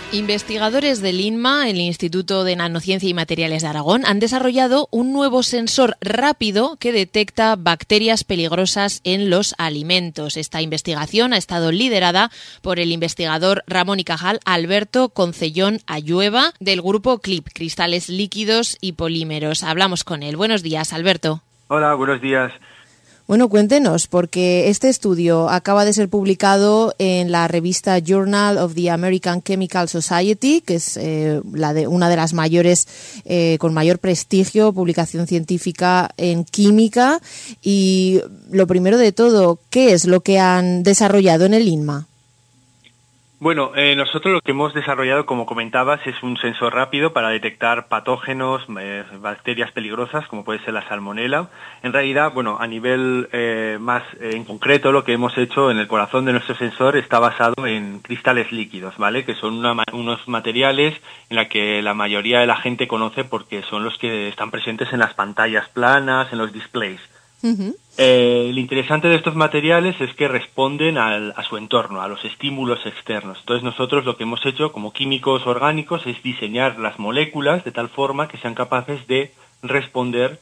Investigadores del INMA, el Instituto de Nanociencia y Materiales de Aragón, han desarrollado un nuevo sensor rápido que detecta bacterias peligrosas en los alimentos. Esta investigación ha estado liderada por el investigador Ramón y Cajal Alberto Concellón Ayueva del grupo CLIP, Cristales Líquidos y Polímeros. Hablamos con él. Buenos días, Alberto. Hola, buenos días. Bueno, cuéntenos, porque este estudio acaba de ser publicado en la revista Journal of the American Chemical Society, que es una de las mayores, con mayor prestigio, publicación científica en química. Y lo primero de todo, ¿qué es lo que han desarrollado en el INMA? Bueno, nosotros lo que hemos desarrollado, como comentabas, es un sensor rápido para detectar patógenos, bacterias peligrosas, como puede ser la salmonela. En realidad, bueno, a nivel más en concreto, lo que hemos hecho en el corazón de nuestro sensor está basado en cristales líquidos, ¿vale? Que son unos materiales en la que la mayoría de la gente conoce porque son los que están presentes en las pantallas planas, en los displays. Uh-huh. Lo interesante de estos materiales es que responden a su entorno, a los estímulos externos. Entonces nosotros lo que hemos hecho como químicos orgánicos es diseñar las moléculas de tal forma que sean capaces de responder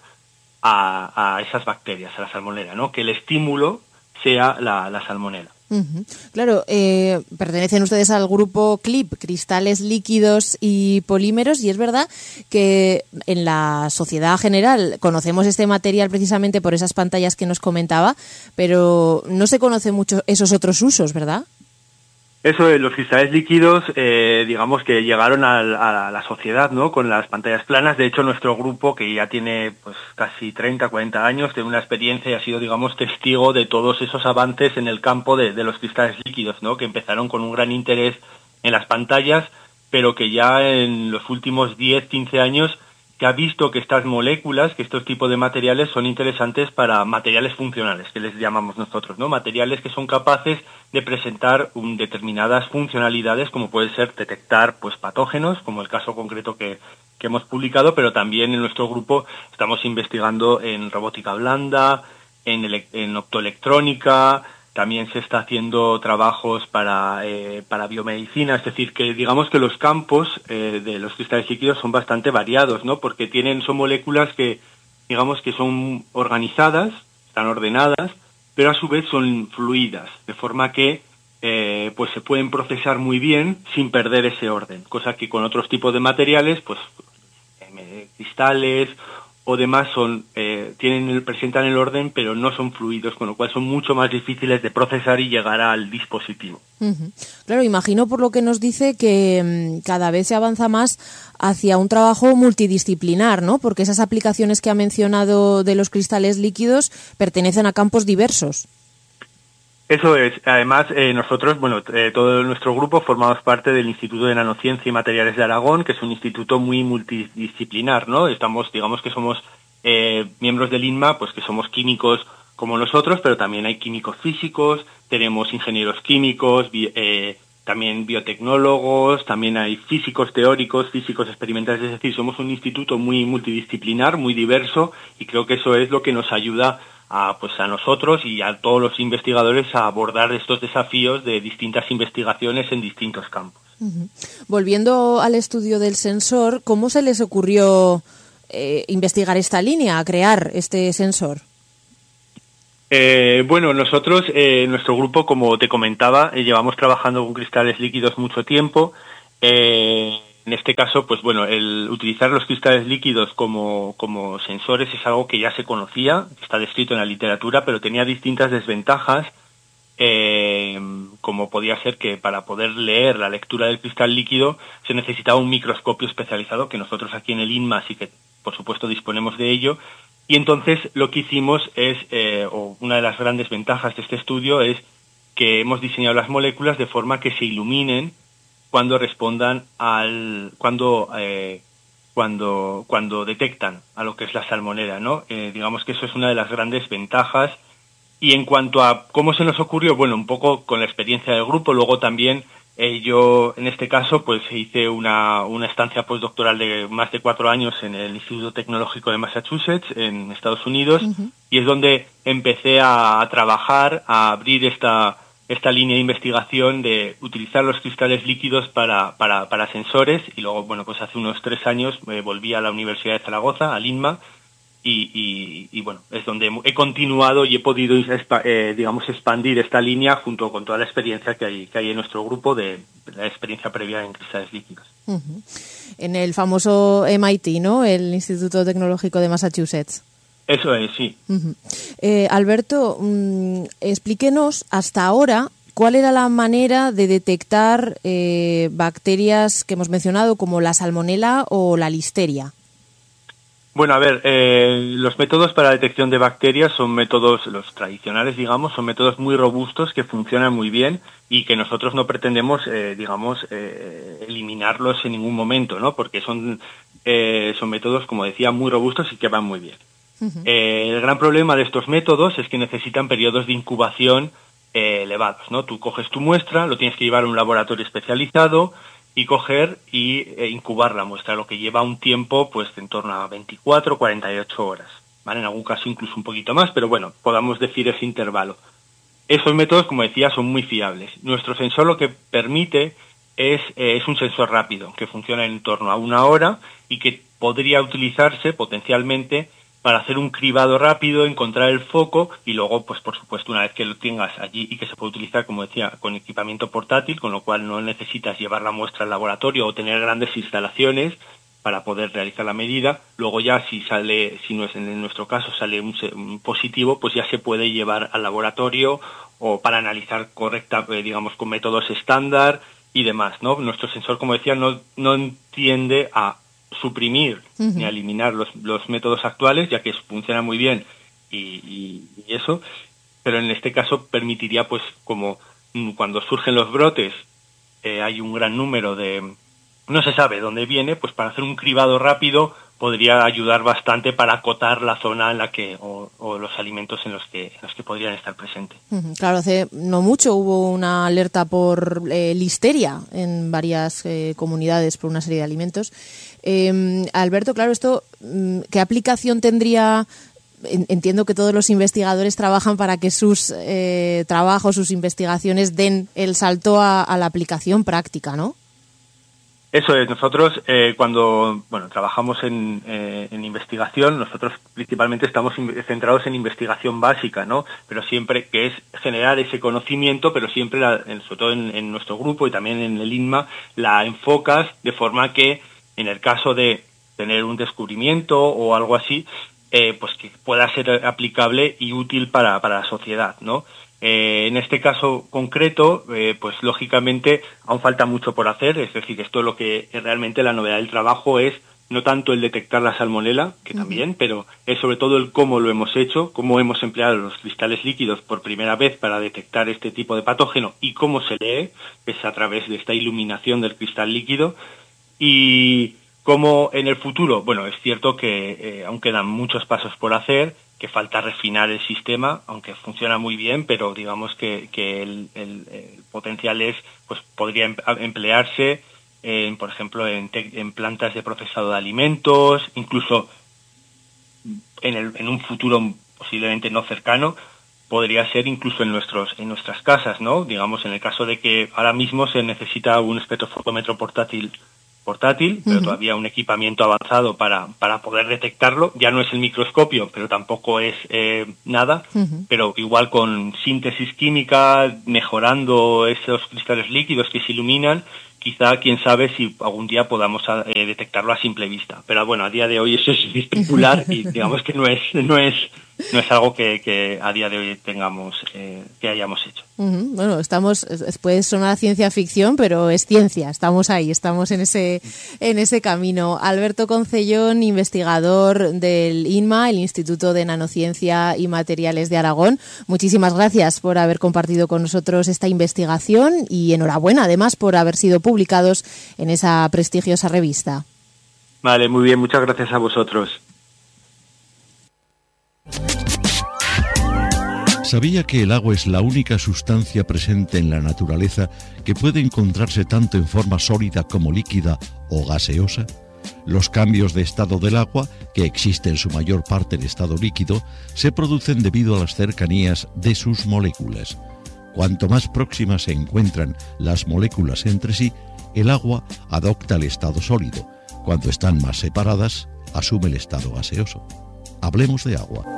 a esas bacterias, a la salmonela, ¿no? Que el estímulo sea la salmonela. Uh-huh. Claro, pertenecen ustedes al grupo CLIP, Cristales Líquidos y Polímeros, y es verdad que en la sociedad general conocemos este material precisamente por esas pantallas que nos comentaba, pero no se conocen mucho esos otros usos, ¿verdad? Eso de los cristales líquidos, digamos que llegaron a la sociedad, ¿no? Con las pantallas planas. De hecho, nuestro grupo, que ya tiene pues casi 30, 40 años, tiene una experiencia y ha sido, digamos, testigo de todos esos avances en el campo de los cristales líquidos, ¿no? Que empezaron con un gran interés en las pantallas, pero que ya en los últimos 10, 15 años que ha visto que estas moléculas, que estos tipos de materiales son interesantes para materiales funcionales, que les llamamos nosotros, ¿no? Materiales que son capaces de presentar determinadas funcionalidades, como puede ser detectar pues patógenos, como el caso concreto que hemos publicado, pero también en nuestro grupo estamos investigando en robótica blanda, en optoelectrónica. También se está haciendo trabajos para biomedicina, es decir, que digamos que los campos de los cristales líquidos son bastante variados, ¿no? Porque son moléculas que, digamos que son organizadas, están ordenadas, pero a su vez son fluidas, de forma que pues se pueden procesar muy bien sin perder ese orden, cosa que con otros tipos de materiales, pues cristales o demás presentan el orden, pero no son fluidos, con lo cual son mucho más difíciles de procesar y llegar al dispositivo. Uh-huh. Claro, imagino por lo que nos dice que cada vez se avanza más hacia un trabajo multidisciplinar, ¿no? Porque esas aplicaciones que ha mencionado de los cristales líquidos pertenecen a campos diversos. Eso es. Además, nosotros, todo nuestro grupo formamos parte del Instituto de Nanociencia y Materiales de Aragón, que es un instituto muy multidisciplinar, ¿no? Digamos que somos miembros del INMA, pues que somos químicos como nosotros, pero también hay químicos físicos, tenemos ingenieros químicos, también biotecnólogos, también hay físicos teóricos, físicos experimentales, es decir, somos un instituto muy multidisciplinar, muy diverso, y creo que eso es lo que nos ayuda a nosotros y a todos los investigadores a abordar estos desafíos de distintas investigaciones en distintos campos. Uh-huh. Volviendo al estudio del sensor, ¿cómo se les ocurrió investigar esta línea, crear este sensor? Nosotros, nuestro grupo, como te comentaba, llevamos trabajando con cristales líquidos mucho tiempo. En este caso, pues el utilizar los cristales líquidos como sensores es algo que ya se conocía, está descrito en la literatura, pero tenía distintas desventajas, como podía ser que para poder leer la lectura del cristal líquido se necesitaba un microscopio especializado, que nosotros aquí en el INMA sí que, por supuesto, disponemos de ello. Y entonces lo que hicimos es, una de las grandes ventajas de este estudio es que hemos diseñado las moléculas de forma que se iluminen cuando respondan cuando detectan a lo que es la salmonela, ¿no? Digamos que eso es una de las grandes ventajas. Y en cuanto a cómo se nos ocurrió, un poco con la experiencia del grupo, luego también yo, en este caso, pues hice una estancia postdoctoral de más de 4 años en el Instituto Tecnológico de Massachusetts, en Estados Unidos, uh-huh. Y es donde empecé a trabajar, a abrir esta esta línea de investigación de utilizar los cristales líquidos para sensores, y luego, bueno, pues hace unos 3 años volví a la Universidad de Zaragoza, al INMA, y bueno, es donde he continuado y he podido, digamos, expandir esta línea junto con toda la experiencia que hay en nuestro grupo, de la experiencia previa en cristales líquidos. Uh-huh. En el famoso MIT, ¿no? El Instituto Tecnológico de Massachusetts. Eso es, sí. Uh-huh. Alberto, explíquenos hasta ahora cuál era la manera de detectar bacterias que hemos mencionado, como la salmonela o la listeria. Bueno, a ver, los métodos para la detección de bacterias son métodos, los tradicionales, digamos, son métodos muy robustos que funcionan muy bien y que nosotros no pretendemos, eliminarlos en ningún momento, ¿no? Porque son métodos, como decía, muy robustos y que van muy bien. Uh-huh. El gran problema de estos métodos es que necesitan periodos de incubación elevados, ¿no? Tú coges tu muestra, lo tienes que llevar a un laboratorio especializado y coger y incubar la muestra, lo que lleva un tiempo pues en torno a 24, 48 horas, ¿vale? En algún caso incluso un poquito más, pero bueno, podamos decir ese intervalo. Esos métodos, como decía, son muy fiables. Nuestro sensor lo que permite es un sensor rápido, que funciona en torno a 1 hora y que podría utilizarse potencialmente para hacer un cribado rápido, encontrar el foco y luego, pues por supuesto, una vez que lo tengas allí y que se puede utilizar, como decía, con equipamiento portátil, con lo cual no necesitas llevar la muestra al laboratorio o tener grandes instalaciones para poder realizar la medida. Luego ya si no es en nuestro caso, sale un positivo, pues ya se puede llevar al laboratorio o para analizar digamos, con métodos estándar y demás, ¿no? Nuestro sensor, como decía, no tiende a suprimir ni a eliminar los métodos actuales, ya que funcionan muy bien y eso, pero en este caso permitiría, pues como cuando surgen los brotes, hay un gran número no se sabe dónde viene, pues para hacer un cribado rápido podría ayudar bastante para acotar la zona en la que o los alimentos en los que podrían estar presentes. Claro, hace no mucho hubo una alerta por listeria en varias comunidades por una serie de alimentos. Alberto, claro, esto, ¿qué aplicación tendría? Entiendo que todos los investigadores trabajan para que sus trabajos, sus investigaciones den el salto a la aplicación práctica, ¿no? Eso es, nosotros cuando trabajamos en investigación, nosotros principalmente estamos centrados en investigación básica, ¿no? Pero siempre que es generar ese conocimiento, pero siempre, sobre todo en nuestro grupo y también en el INMA, la enfocas de forma que en el caso de tener un descubrimiento o algo así, pues que pueda ser aplicable y útil para la sociedad, ¿no? En este caso concreto, pues lógicamente aún falta mucho por hacer, es decir, esto lo que realmente la novedad del trabajo es no tanto el detectar la salmonela, que también, pero es sobre todo el cómo lo hemos hecho, cómo hemos empleado los cristales líquidos por primera vez para detectar este tipo de patógeno y cómo se lee, es a través de esta iluminación del cristal líquido. Y como en el futuro, bueno, es cierto que aún quedan muchos pasos por hacer, que falta refinar el sistema, aunque funciona muy bien, pero digamos que el potencial pues podría emplearse por ejemplo, en plantas de procesado de alimentos, incluso en un futuro posiblemente no cercano, podría ser incluso en nuestras casas, ¿no? Digamos, en el caso de que ahora mismo se necesita un espectrofotómetro portátil, pero todavía un equipamiento avanzado para poder detectarlo. Ya no es el microscopio, pero tampoco es nada, pero igual con síntesis química, mejorando esos cristales líquidos que se iluminan, quizá, quién sabe, si algún día podamos detectarlo a simple vista. Pero bueno, a día de hoy eso es especular y digamos que no es algo que a día de hoy que hayamos hecho. Bueno, puede sonar ciencia ficción, pero es ciencia. Estamos ahí, estamos en ese camino. Alberto Concellón, investigador del INMA, el Instituto de Nanociencia y Materiales de Aragón. Muchísimas gracias por haber compartido con nosotros esta investigación y enhorabuena, además, por haber sido publicados en esa prestigiosa revista. Vale, muy bien. Muchas gracias a vosotros. ¿Sabía que el agua es la única sustancia presente en la naturaleza que puede encontrarse tanto en forma sólida como líquida o gaseosa? Los cambios de estado del agua, que existe en su mayor parte en estado líquido, se producen debido a las cercanías de sus moléculas. Cuanto más próximas se encuentran las moléculas entre sí, el agua adopta el estado sólido. Cuando están más separadas, asume el estado gaseoso. Hablemos de agua.